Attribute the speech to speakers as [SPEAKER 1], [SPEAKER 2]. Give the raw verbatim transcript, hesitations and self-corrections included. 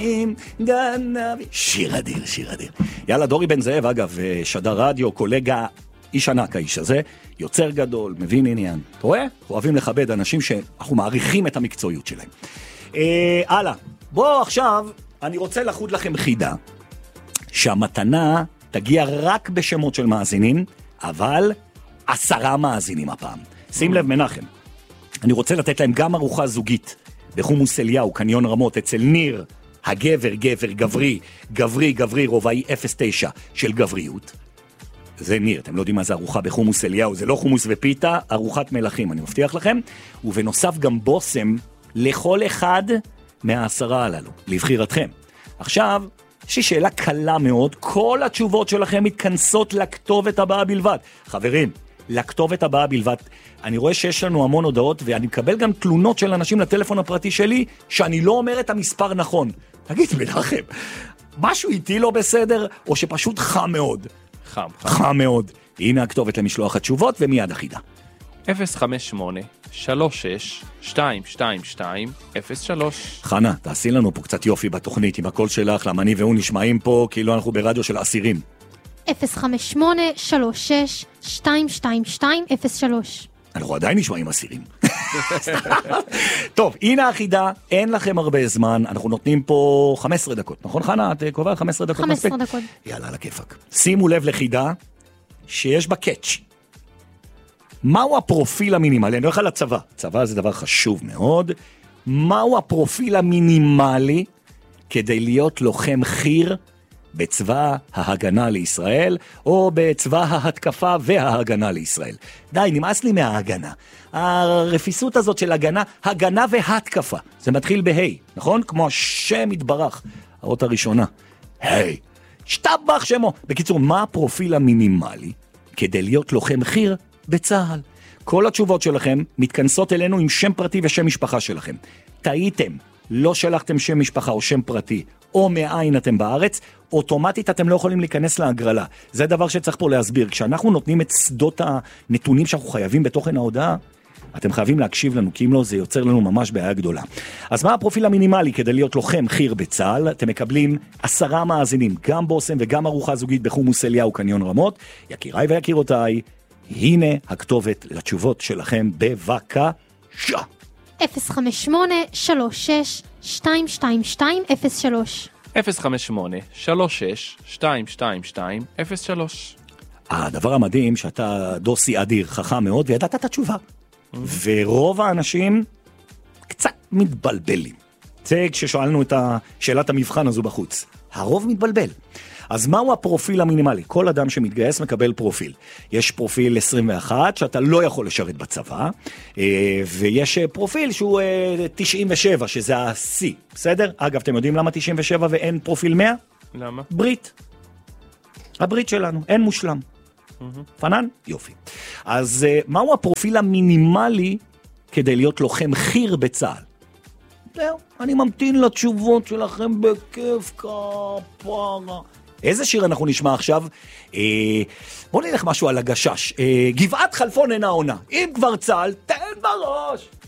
[SPEAKER 1] גנבי. שיר אדיר, שיר אדיר. יאללה, דורי בן זאב, אגב, שדר רדיו, קולגה, איש ענק האיש הזה, יוצר גדול, מבין עניין. אתה רואה? אנחנו אוהבים לכבד אנשים שאנחנו מעריכים את המקצועיות שלהם. אה, הלאה. בואו עכשיו, אני רוצה לחוד לכם חידה, שהמתנה תגיע רק בשמות של מאזינים, אבל עשרה מאזינים הפעם. שים לב מנחם, אני רוצה לתת להם גם ארוחה זוגית, בחומוס אליהו, קניון רמות, אצל ניר, הגבר, גבר, גברי, גברי, גברי, רובעי אפס תשע של גבריות. זה ניר, אתם לא יודעים מה זה ארוחה בחומוס אליהו, זה לא חומוס ופיתה, ארוחת מלכים, אני מבטיח לכם. ובנוסף גם בוסם לכל אחד מהעשרה הללו, לבחירתכם. עכשיו, יש לי שאלה קלה מאוד, כל התשובות שלכם מתכנסות לכתובת הבאה בלבד. חברים, לכתובת הבאה בלבד. אני רואה שיש לנו המון הודעות, ואני מקבל גם תלונות של אנשים לטלפון הפרטי שלי, שאני לא אומר את המספר נכון. תגיד, מנחם, משהו איתי לא בסדר, או שפשוט חם מאוד?
[SPEAKER 2] חם, חם.
[SPEAKER 1] חם מאוד. הנה הכתובת למשלוח התשובות, ומיד החידה.
[SPEAKER 2] אפס חמש שמונה שלוש שש שתיים שתיים שתיים אפס שלוש.
[SPEAKER 1] חנה, תעשי לנו פה קצת יופי בתוכנית, עם הקול שלך, למה אני והוא נשמעים פה, כאילו אנחנו ברדיו של אסירים.
[SPEAKER 3] אפס חמש שמונה שלוש שש שתיים שתיים שתיים אפס שלוש.
[SPEAKER 1] אנחנו עדיין נשמעים אסירים. טוב, הנה החידה, אין לכם הרבה זמן, אנחנו נותנים פה חמש עשרה דקות, נכון חנה? את קובעת חמש עשרה דקות?
[SPEAKER 3] חמש עשרה דקות.
[SPEAKER 1] יאללה, על הכיפק. שימו לב לחידה שיש בה קאץ'. מהו הפרופיל המינימלי? אני הולך על הצבא. צבא זה דבר חשוב מאוד. מהו הפרופיל המינימלי כדי להיות לוחם חיר בצבא ההגנה לישראל, או בצבא ההתקפה וההגנה לישראל? די, נמאס לי מההגנה. הרפיסות הזאת של הגנה, הגנה והתקפה. זה מתחיל בהי, נכון? כמו השם יתברך. האות הראשונה. היי. שטבח שמו. בקיצור, מה הפרופיל המינימלי כדי להיות לוחם חיר בצהל? כל התשובות שלכם מתכנסות אלינו עם שם פרטי ושם משפחה שלכם. טעיתם, לא שלחתם שם משפחה או שם פרטי, או מאין אתם בארץ, אוטומטית אתם לא יכולים להיכנס להגרלה. זה דבר שצריך פה להסביר. כשאנחנו נותנים את שדות הנתונים שאנחנו חייבים בתוכן ההודעה, אתם חייבים להקשיב לנו, כי אם לא, זה יוצר לנו ממש בעיה גדולה. אז מה הפרופיל המינימלי כדי להיות לוחם חיר בצהל? אתם מקבלים עשרה מאזינים, גם בוסם וגם ארוחה זוגית בחומוס אליהו קניון רמות. יקיריי ויקירותיי, הנה הכתובת לתשובות שלכם, בבקשה.
[SPEAKER 3] אפס חמש שמונה שלוש שש שתיים שתיים שתיים אפס שלוש.
[SPEAKER 2] אפס חמש שמונה שלוש שש שתיים שתיים שתיים אפס שלוש.
[SPEAKER 1] הדבר המדהים שאתה דוסי אדיר, חכם מאוד, וידעת את התשובה. ורוב האנשים קצת מתבלבלים. זה כששואלנו את שאלת המבחן הזו בחוץ. הרוב מתבלבל. אז מהו הפרופיל המינימלי? כל אדם שמתגייס מקבל פרופיל. יש פרופיל עשרים ואחת שאתה לא יכול לשרת בצבא, ויש פרופיל שהוא תשעים ושבע, שזה ה-C, בסדר? אגב, אתם יודעים למה תשעים ושבע ואין פרופיל מאה?
[SPEAKER 2] למה?
[SPEAKER 1] ברית. הברית שלנו, אין מושלם. פנן? יופי. אז מהו הפרופיל המינימלי כדי להיות לוחם חיר בצהל? זהו, אני ממתין לתשובות שלכם בכיף כפרה. איזה שיר אנחנו נשמע עכשיו? אה, בואו נלך משהו על הגשש. אה, גבעת חלפון אינה עונה. אם כבר צהל, תן בראש.